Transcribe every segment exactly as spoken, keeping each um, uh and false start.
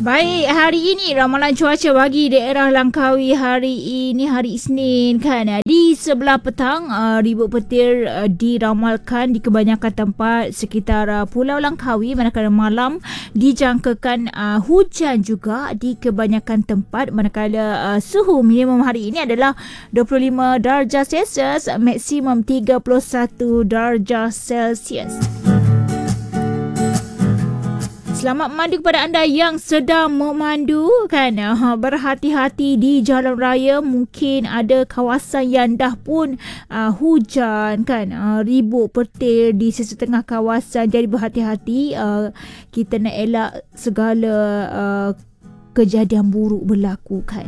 Baik, hari ini ramalan cuaca bagi daerah Langkawi hari ini, hari Isnin kan. Di sebelah petang, uh, ribut petir uh, diramalkan di kebanyakan tempat sekitar uh, Pulau Langkawi, manakala malam dijangkakan uh, hujan juga di kebanyakan tempat, manakala uh, suhu minimum hari ini adalah dua puluh lima darjah Celsius, maksimum tiga puluh satu darjah Celsius. Selamat memandu kepada anda yang sedang memandu kan. Ha, berhati-hati di jalan raya. Mungkin ada kawasan yang dah pun uh, hujan kan. Uh, ribut petir di sesetengah kawasan. Jadi berhati-hati. Uh, kita nak elak segala uh, kejadian buruk berlaku kan.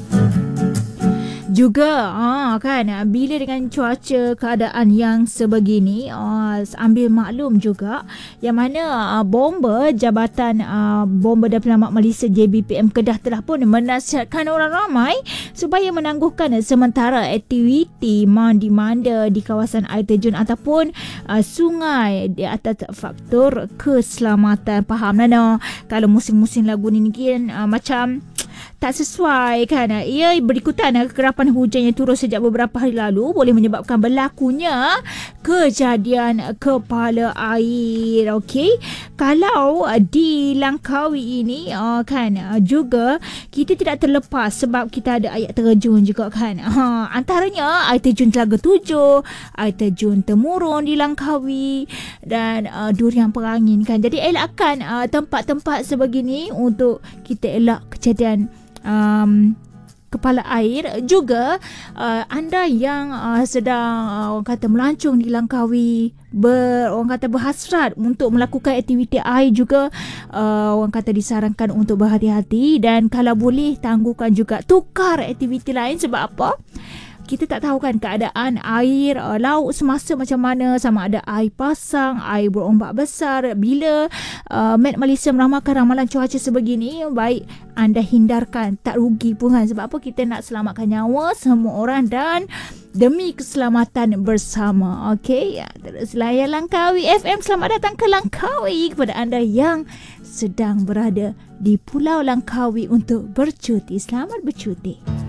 Juga ah, kan, bila dengan cuaca keadaan yang sebegini, ah, ambil maklum juga yang mana ah, bomba Jabatan ah, Bomba dan Penyelamat Malaysia J B P M Kedah telah pun menasihatkan orang ramai supaya menangguhkan sementara aktiviti mandi-manda di kawasan air terjun ataupun ah, sungai di atas faktor keselamatan. Faham lah no? Kalau musim-musim lagu ni kan ah, macam tak sesuai kan. Ia berikutan kekerapan hujan yang turun sejak beberapa hari lalu boleh menyebabkan berlakunya kejadian kepala air. Okey, kalau di Langkawi ini uh, kan uh, juga kita tidak terlepas sebab kita ada air terjun juga kan. Ha, antaranya air terjun Telaga Tujuh, air terjun Temurun di Langkawi dan uh, Durian Perangin kan. Jadi elakkan uh, tempat-tempat sebegini untuk kita elak kejadian Um, kepala air. Juga uh, anda yang uh, sedang uh, orang kata melancong di Langkawi, ber, orang kata berhasrat untuk melakukan aktiviti air juga, uh, orang kata disarankan untuk berhati-hati dan kalau boleh tangguhkan juga, tukar aktiviti lain. Sebab apa? Kita tak tahu kan keadaan air uh, laut semasa macam mana, sama ada air pasang, air berombak besar. Bila uh, Met Malaysia meramalkan ramalan cuaca sebegini, baik anda hindarkan, tak rugi pun kan. Sebab apa? Kita nak selamatkan nyawa semua orang dan demi keselamatan bersama. Okey, ya, terus layan Langkawi F M. Selamat datang ke Langkawi kepada anda yang sedang berada di Pulau Langkawi untuk bercuti. Selamat bercuti.